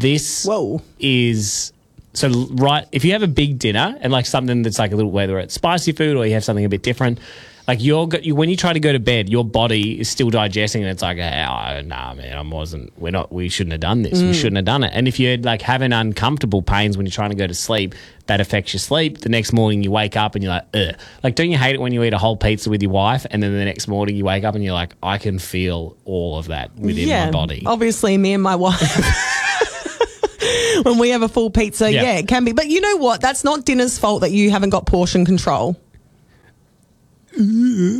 This Whoa. is... So, right, if you have a big dinner and like something that's like a little, whether it's spicy food or you have something a bit different, like when you try to go to bed, your body is still digesting and it's like, oh, nah, man, we shouldn't have done this. We shouldn't have done it. And if you're like having uncomfortable pains when you're trying to go to sleep, that affects your sleep. The next morning you wake up and you're like, ugh. Like, don't you hate it when you eat a whole pizza with your wife and then the next morning you wake up and you're like, I can feel all of that within my body. Obviously, me and my wife. When we have a full pizza, yeah, it can be. But you know what? That's not dinner's fault that you haven't got portion control. No,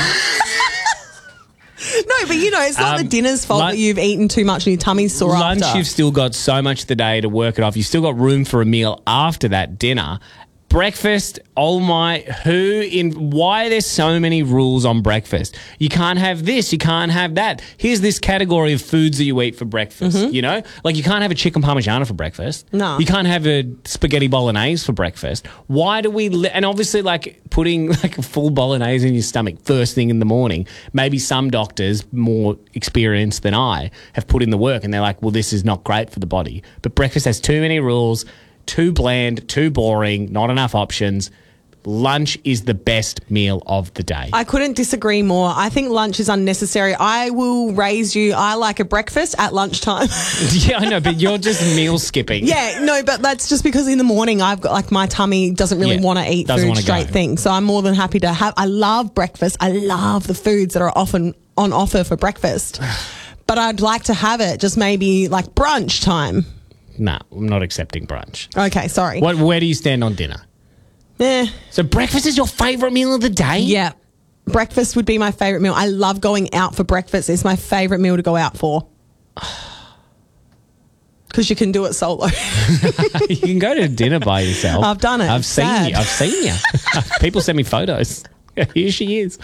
but you know, it's not the dinner's fault that you've eaten too much and your tummy's sore lunch, after. you've still got so much of the day to work it off. You've still got room for a meal after that dinner. Breakfast, why are there so many rules on breakfast? You can't have this, you can't have that. Here's this category of foods that you eat for breakfast, you know? Like, you can't have a chicken parmigiana for breakfast. No. You can't have a spaghetti bolognese for breakfast. Why do we... and obviously, like, putting, like, a full bolognese in your stomach first thing in the morning, maybe some doctors, more experienced than I, have put in the work and they're like, well, this is not great for the body. But breakfast has too many rules, too bland, too boring, not enough options. Lunch is the best meal of the day. I couldn't disagree more. I think lunch is unnecessary. I will raise you. I like a breakfast at lunchtime. Yeah, I know, but you're just meal skipping. Yeah, no, but that's just because in the morning I've got, like, my tummy doesn't really want to eat food straight thing. So I'm more than happy to have. I love breakfast. I love the foods that are often on offer for breakfast. But I'd like to have it just maybe like brunch time. Nah, I'm not accepting brunch. Okay, sorry. Where do you stand on dinner? So breakfast is your favourite meal of the day? Yeah. Breakfast would be my favourite meal. I love going out for breakfast. It's my favourite meal to go out for. Because you can do it solo. You can go to dinner by yourself. I've done it. I've seen you. People send me photos. Here she is.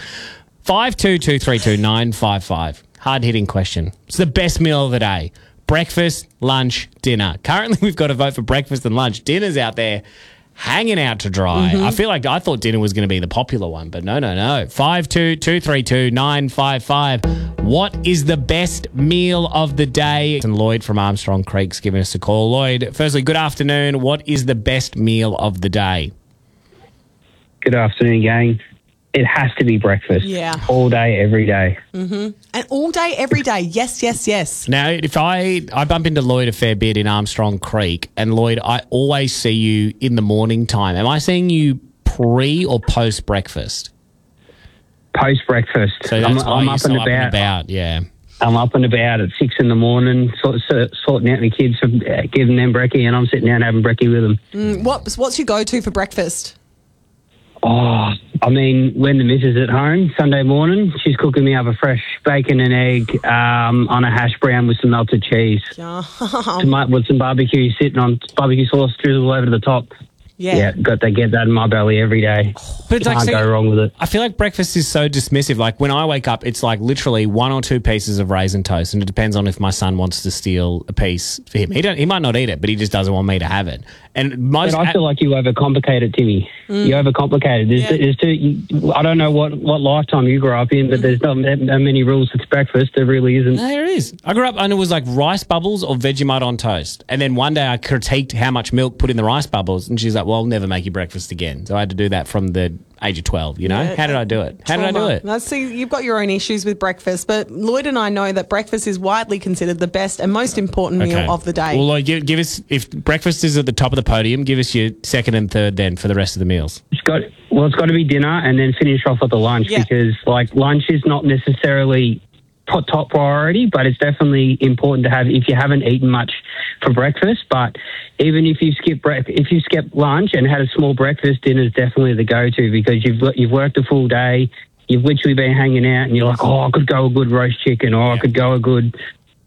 52232955. Hard-hitting question. It's the best meal of the day. Breakfast, lunch, dinner. Currently, we've got to vote for breakfast and lunch. Dinner's out there hanging out to dry. I thought dinner was going to be the popular one, but no. 52232955. What is the best meal of the day? And Lloyd from Armstrong Creek's giving us a call. Lloyd, firstly, good afternoon. What is the best meal of the day? Good afternoon, gang. It has to be breakfast. Yeah. All day, every day. And all day, every day. Yes. Now, if I bump into Lloyd a fair bit in Armstrong Creek, and Lloyd, I always see you in the morning time. Am I seeing you pre or post breakfast? Post breakfast. So that's I'm up and about. Yeah. I'm up and about at 6 in the morning, sorting out my kids, giving them brekkie, and I'm sitting down having brekkie with them. What's your go-to for breakfast? Oh, I mean, when the missus is at home, Sunday morning, she's cooking me up a fresh bacon and egg on a hash brown with some melted cheese. With some barbecue sauce drizzled over the top. Yeah, got to get that in my belly every day. But can't go wrong with it. I feel like breakfast is so dismissive. Like, when I wake up, it's like literally 1 or 2 pieces of raisin toast, and it depends on if my son wants to steal a piece for him. He might not eat it, but he just doesn't want me to have it. And I feel like you overcomplicate it, Timmy. You overcomplicate it. I don't know what lifetime you grew up in, but there's not many rules to breakfast. There really isn't. No, there is. I grew up and it was like rice bubbles or Vegemite on toast. And then one day I critiqued how much milk put in the rice bubbles, and she's like, well, I'll never make you breakfast again. So I had to do that from the age of 12, you know? Yeah, how did I do it? Let's see, you've got your own issues with breakfast, but Lloyd and I know that breakfast is widely considered the best and most important meal of the day. Well, Lloyd, give us, if breakfast is at the top of the podium, give us your second and third then for the rest of the meals. It's got to be dinner and then finish off with the lunch because, like, lunch is not necessarily top priority, but it's definitely important to have if you haven't eaten much for breakfast. But even if you skip lunch and had a small breakfast, dinner is definitely the go-to because you've worked a full day, you've literally been hanging out, and you're like, I could go a good roast chicken, or I could go a good,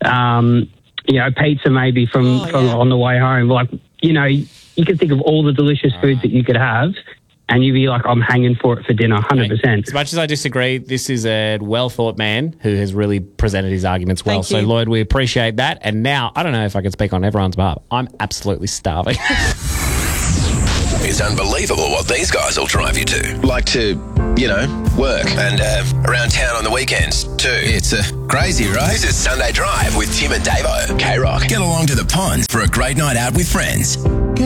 pizza maybe from on the way home. Like, you can think of all the delicious foods that you could have. And you'd be like, I'm hanging for it for dinner, 100%. As much as I disagree, this is a well-thought man who has really presented his arguments well. So, Lloyd, we appreciate that. And now, I don't know if I can speak on everyone's behalf. I'm absolutely starving. It's unbelievable what these guys will drive you to. Like to, work and around town on the weekends too. It's crazy, right? This is Sunday Drive with Tim and Davo. K-Rock. Get along to the ponds for a great night out with friends.